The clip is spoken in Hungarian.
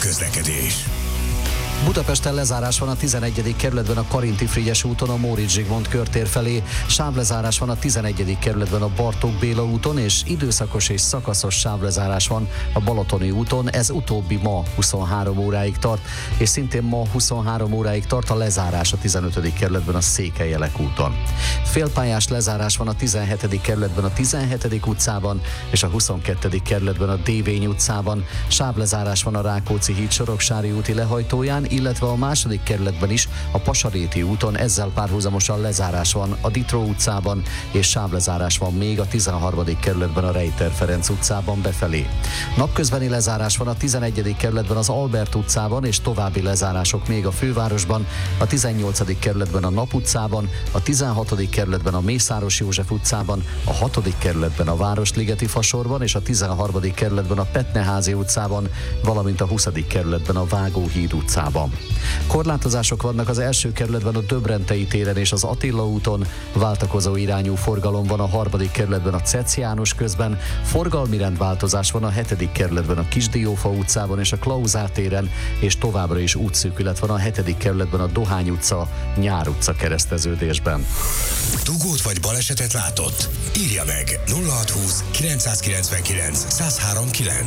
közlekedés. Budapesten lezárás van a 11. kerületben a Karinti-Frigyes úton a Móricz Zsigmond körtér felé, sávlezárás van a 11. kerületben a Bartók Béla úton, és időszakos és szakaszos sávlezárás van a Balatoni úton, ez utóbbi ma 23 óráig tart, és szintén ma 23 óráig tart a lezárás a 15. kerületben a Székelyelek úton. Félpályás lezárás van a 17. kerületben a 17. utcában, és a 22. kerületben a Dévény utcában, sávlezárás van a Rákóczi híd Soroksári úti lehajtóján, illetve a második kerületben is a Pasaréti úton, ezzel párhuzamosan lezárás van a Ditró utcában, és sávlezárás van még a 13. kerületben a Rejter Ferenc utcában befelé. Napközbeni lezárás van a 11. kerületben az Albert utcában, és további lezárások még a fővárosban, a 18. kerületben a Nap utcában, a 16. kerületben a Mészáros József utcában, a 6. kerületben a Városligeti Fasorban, és a 13. kerületben a Petneházi utcában, valamint a 20. kerületben a Vágóhíd utcában. Korlátozások vannak az első kerületben a Döbrentei téren és az Attila úton, váltakozó irányú forgalom van a 3. kerületben a Cec János közben, forgalmi rendváltozás van a 7. kerületben a Kisdiófa utcában és a Klauzár téren, és továbbra is útszűkület van a 7. kerületben a Dohány utca, Nyár utca kereszteződésben. Dugót vagy balesetet látott? Írja meg 0620 999 1039.